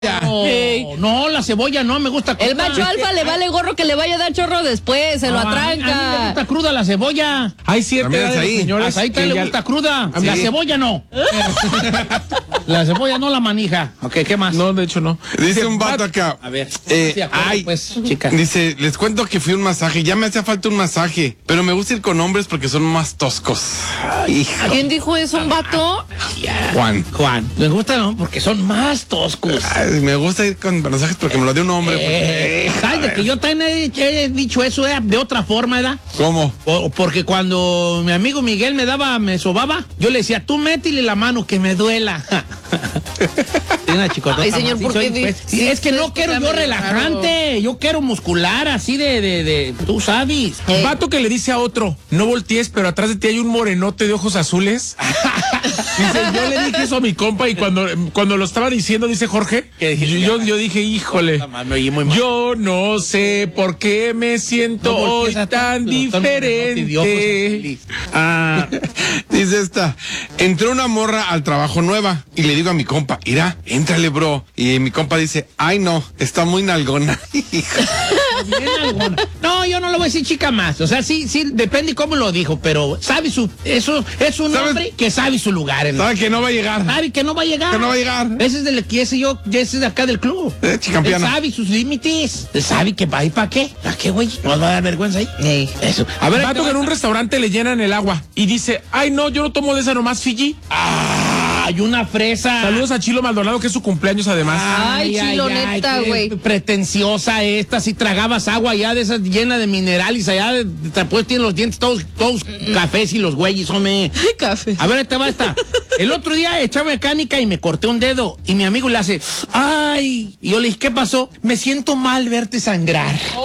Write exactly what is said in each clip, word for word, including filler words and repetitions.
No, hey. no, la cebolla no, me gusta cruda. El macho alfa le vale gorro que le vaya a dar chorro después, se no, lo atranca. A mí, a mí me gusta cruda la cebolla. Hay cierta edad de señores. A Saita le ya... gusta cruda. ¿Sí? La cebolla no. La cebolla no la manija. Ok, ¿qué más? No, de hecho no. Dice un vato acá. A ver. Eh, sí, acuerdo, ay, pues, chicas. Dice, les cuento que fui a un masaje. Ya me hacía falta un masaje, pero me gusta ir con hombres porque son más toscos. Ay, ¿quién dijo eso? ¿Un vato? Juan. Juan. Me gusta, ¿no? Porque son más toscos. Ay, me gusta ir con masajes porque me lo dio un hombre. Eh, ¿Sabes de que yo también he, he dicho eso eh, de otra forma, ¿verdad? ¿Cómo? O, porque cuando mi amigo Miguel me daba, me sobaba, yo le decía, tú métele la mano que me duela. Una chicotota. Ay, señor, ¿por qué? Pues, sí, es que no quiero yo relajante, raro. Yo quiero muscular, así de, de, de tú sabes. Hey. Vato que le dice a otro, no voltees, pero atrás de ti hay un morenote de ojos azules. Dice, yo le dije eso a mi compa y cuando, cuando lo estaba diciendo, dice Jorge, yo, yo, yo dije, híjole, yo no sé por qué me siento no hoy tan diferente. Ah, dice esta, entró una morra al trabajo nueva y le digo a mi compa, mira, éntrale, bro. Y mi compa dice, ay no, está muy nalgona. No, yo no lo voy a decir chica más. O sea, sí, sí, depende cómo lo dijo, pero sabe su, eso es un hombre que sabe su lugar. En sabe que no va a llegar. Sabe que no va a llegar. Que no va a llegar. Ese es del que ese yo, ese es de acá del club. Eh, Él sabe sus límites. Él sabe que va a ir para qué. ¿Para qué, güey? ¿No va a dar vergüenza ahí? Hey. Eso. A ver, vato que en un restaurante le llenan el agua y dice, ay no, yo no tomo de esa nomás Fiji. Ah, hay una fresa. Saludos a Chilo Maldonado, que es su cumpleaños además. Ay, ay Chilo, ay, neta, güey. Pretenciosa esta, si tragabas agua allá de esas llena de minerales, allá de, después tienen los dientes todos, todos mm. cafés y los güeyes, hombre. Café. A ver, ahí te va esta. El otro día echaba mecánica y me corté un dedo y mi amigo le hace, ay, y yo le dije, ¿qué pasó? Me siento mal verte sangrar. Oh.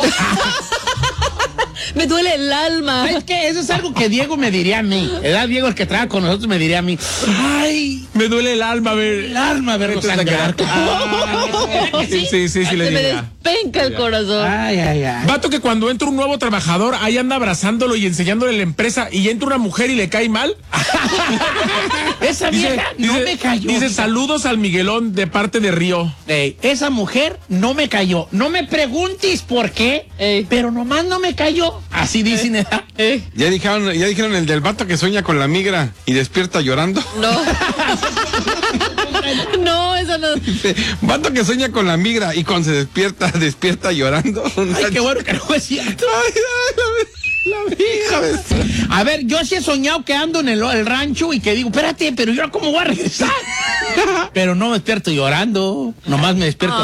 Me duele el alma. Es que eso es algo que Diego me diría a mí. ¿Verdad? Diego, el que trabaja con nosotros, me diría a mí. Ay, me duele el alma ver. El alma verlo sangrar. Ah, sí, sí, sí, sí le diría. Se me despenca el corazón. Ay, ay, ay. Vato que cuando entra un nuevo trabajador, ahí anda abrazándolo y enseñándole la empresa y entra una mujer y le cae mal. Esa vieja dice, no dice, me cayó. Dice, saludos al Miguelón de parte de Río. Ey, esa mujer no me cayó. No me preguntes por qué, Ey. pero nomás no me cayó. Así dicen, ¿eh? ¿Eh? Ya dijeron, ya dijeron el del vato que sueña con la migra y despierta llorando. No. No, eso no. Dice, vato que sueña con la migra y cuando se despierta, despierta llorando. Ay, qué bueno que no es cierto. Ay, ay, la, la hija de... A ver, yo sí he soñado que ando en el, el rancho y que digo, espérate, pero yo cómo voy a regresar. Pero no me despierto llorando, nomás me despierto.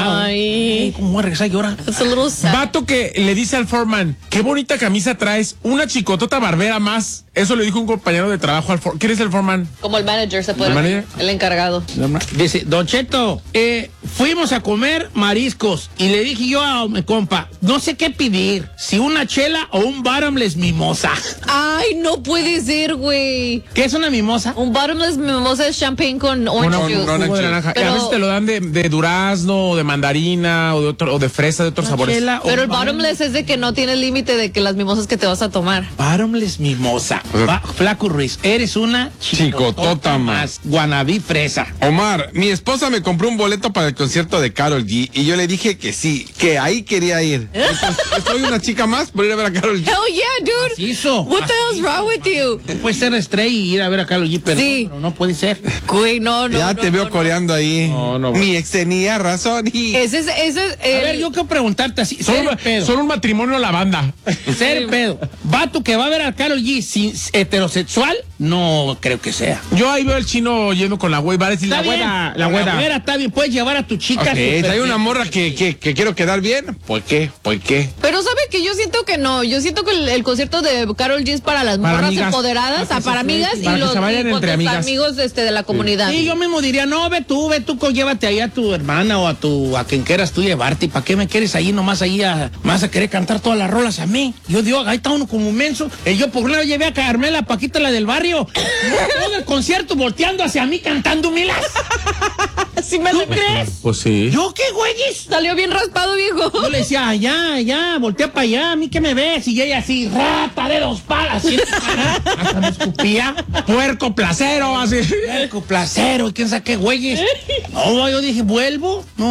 Ay, ¿cómo voy a regresar llorando? Vato que le dice al foreman, qué bonita camisa traes, una chicotota barbera más. Eso le dijo un compañero de trabajo al foreman. ¿Quién es el foreman? Como el manager, se puede. ¿El manager? El encargado. Dice, Don Cheto, eh, fuimos a comer mariscos y le dije yo a mi compa, no sé qué pedir, si una chela o un bottomless mimosa. Ay, no puede ser, güey. ¿Qué es una mimosa? Un bottomless mimosa es champagne con orange no, juice. No, no, de naranja. Pero... a veces te lo dan de, de durazno, o de mandarina, o de otro, o de fresa, de otros sabores. Pero el bottomless es de que no tiene límite de que las mimosas que te vas a tomar. Bottomless mimosa. Va, Flaco Ruiz, eres una chicotota más. Guanabí fresa. Omar, mi esposa me compró un boleto para el concierto de Karol G y yo le dije que sí, que ahí quería ir. Entonces, soy una chica más por ir a ver a Karol G. Hell yeah, dude. Hizo. What the hell's wrong with you? Puede ser estrella y ir a ver a Karol G, pero, sí. no, pero no puede ser. Güey, no, no. Ya no, te no, veo no, coreando no. ahí. No, no. Mi ex tenía razón y... Ese es, ese es. El... A ver, yo quiero preguntarte así. Solo, pedo. Solo un matrimonio a la banda. Ser pedo. Vato que va a ver a Karol G sin heterosexual, no creo que sea. Yo ahí veo al chino yendo con la güey, va a decir la güera, la güera. La güera está bien, puedes llevar a tu chica. Okay, hay una morra que, que, que quiero quedar bien. ¿Por qué? ¿Por qué? Pero sabe que yo siento que no. Yo siento que el, el concierto de Karol G es para las para morras amigas. empoderadas, para, para amigas para y los, y los amigos este, de la comunidad. Sí, yo mismo diría, no, ve tú, ve tú, llévate ahí a tu hermana o a tu a quien quieras tú llevarte. ¿Para qué me quieres ahí nomás ahí a, más a querer cantar todas las rolas a mí? Yo digo, ahí está uno como un menso. Y yo por un lado llevé a Carmela, Paquita, la del barrio, todo el concierto volteando hacia mí cantando milas. ¿Sí me lo crees? Pues sí. ¿Yo qué, güeyes? Salió bien raspado, viejo. Yo le decía, allá, allá, voltea para allá, a mí que me ves. Y ella así, rata de dos palas. Así, hasta me escupía. Puerco placero, así. Puerco placero, y quién sabe qué, güeyes. No, yo dije, vuelvo. No.